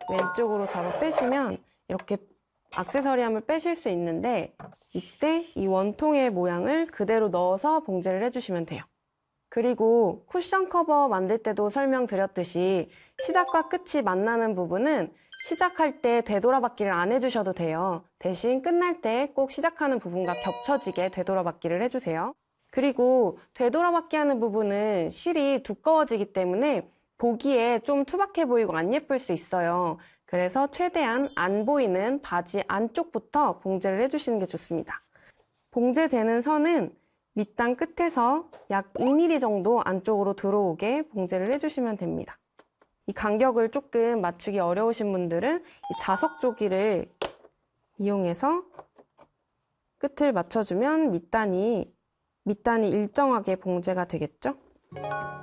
왼쪽으로 잡아 빼시면 이렇게 액세서리함을 빼실 수 있는데, 이때 이 원통의 모양을 그대로 넣어서 봉제를 해주시면 돼요. 그리고 쿠션 커버 만들 때도 설명드렸듯이 시작과 끝이 만나는 부분은 시작할 때 되돌아받기를 안 해주셔도 돼요. 대신 끝날 때 꼭 시작하는 부분과 겹쳐지게 되돌아받기를 해주세요. 그리고 되돌아받기 하는 부분은 실이 두꺼워지기 때문에 보기에 좀 투박해 보이고 안 예쁠 수 있어요. 그래서 최대한 안 보이는 바지 안쪽부터 봉제를 해주시는 게 좋습니다. 봉제되는 선은 밑단 끝에서 약 2mm 정도 안쪽으로 들어오게 봉제를 해주시면 됩니다. 이 간격을 조금 맞추기 어려우신 분들은 이 자석 조기를 이용해서 끝을 맞춰주면 밑단이 일정하게 봉제가 되겠죠?